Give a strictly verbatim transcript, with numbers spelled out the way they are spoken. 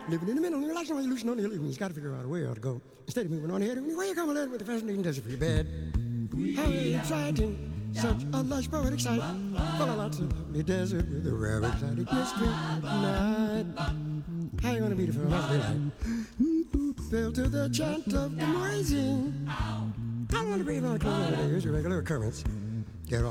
Living in the middle, like somebody losing on the hill, you just got to figure out a way to go. Instead of moving on ahead, where you come along with the fascinating desert for your bed. How exciting, such a lush poetic sight, full of lots of lovely desert with a rare exotic mystery night. How you gonna be the first daylight? Fell to the chant of the noisy. I don't want to breathe on a close over there. Here's your regular occurrence.